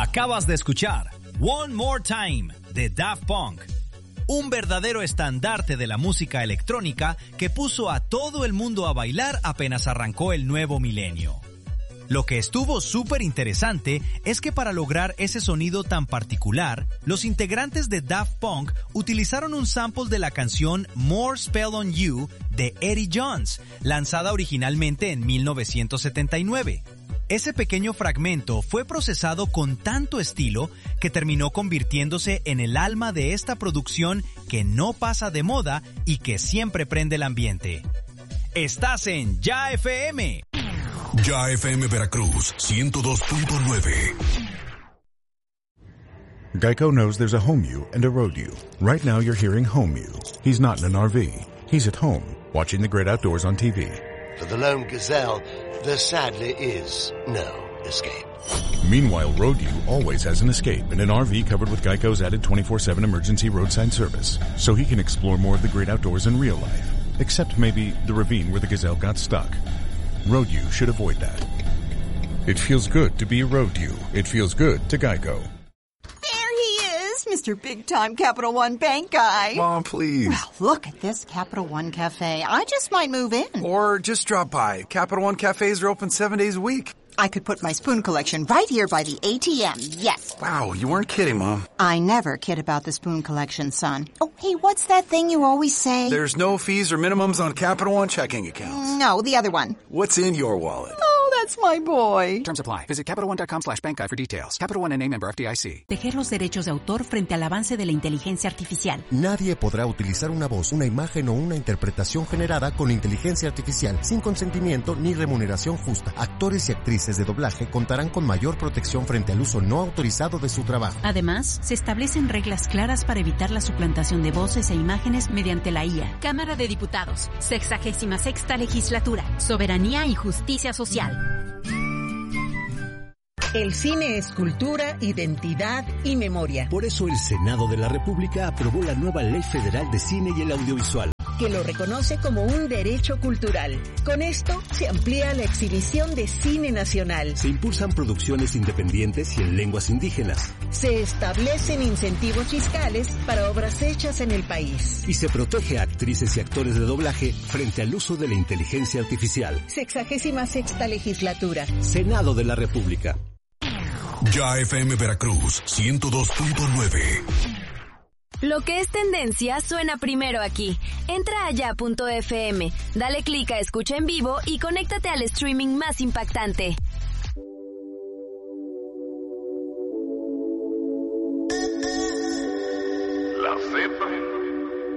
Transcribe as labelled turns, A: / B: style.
A: Acabas de escuchar One More Time de Daft Punk, un verdadero estandarte de la música electrónica que puso a todo el mundo a bailar apenas arrancó el nuevo milenio. Lo que estuvo súper interesante es que para lograr ese sonido tan particular, los integrantes de Daft Punk utilizaron un sample de la canción More Spell on You de Eddie Jones, lanzada originalmente en 1979. Ese pequeño fragmento fue procesado con tanto estilo que terminó convirtiéndose en el alma de esta producción que no pasa de moda y que siempre prende el ambiente. Estás en Ya FM.
B: Ya FM Veracruz 102.9.
C: Geico knows there's a home you and a road you. Right now you're hearing home you. He's not in an RV. He's at home, watching the great outdoors on TV.
D: For the lone gazelle, there sadly is no escape.
C: Meanwhile, road you always has an escape in an RV covered with Geico's added 24/7 emergency roadside service, so he can explore more of the great outdoors in real life. Except maybe the ravine where the gazelle got stuck. Road you should avoid that. It feels good to be a road you. It feels good to Geico.
E: There he is, Mr. Big Time Capital One Bank guy.
F: Mom, please.
E: Well, look at this Capital One Cafe. I just might move in.
F: Or just drop by. Capital One cafes are open 7 days a week.
E: I could put my spoon collection right here by the ATM, yes.
F: Wow, you weren't kidding, Mom.
E: I never kid about the spoon collection, son. Oh, hey, what's that thing you always say?
F: There's no fees or minimums on Capital One checking accounts.
E: No, the other one.
F: What's in your wallet?
E: Oh, that's my boy.
G: Terms apply. Visit CapitalOne.com/bankguide for details. Capital One N.A. member FDIC.
H: Proteger los derechos de autor frente al avance de la inteligencia artificial.
I: Nadie podrá utilizar una voz, una imagen o una interpretación generada con inteligencia artificial sin consentimiento ni remuneración justa. Actores y actrices de doblaje contarán con mayor protección frente al uso no autorizado de su trabajo.
H: Además, se establecen reglas claras para evitar la suplantación de voces e imágenes mediante la IA. Cámara de Diputados, 66ª Legislatura, Soberanía y Justicia Social.
J: El cine es cultura, identidad y memoria.
K: Por eso el Senado de la República aprobó la nueva Ley Federal de Cine y el Audiovisual,
J: que lo reconoce como un derecho cultural. Con esto se amplía la exhibición de cine nacional.
K: Se impulsan producciones independientes y en lenguas indígenas.
J: Se establecen incentivos fiscales para obras hechas en el país.
K: Y se protege a actrices y actores de doblaje frente al uso de la inteligencia artificial.
J: 66ª Legislatura.
K: Senado de la República.
B: Ya FM Veracruz 102.9.
L: Lo que es tendencia suena primero aquí. Entra a ya.fm, dale clic a escucha en vivo y conéctate al streaming más impactante.
M: La Z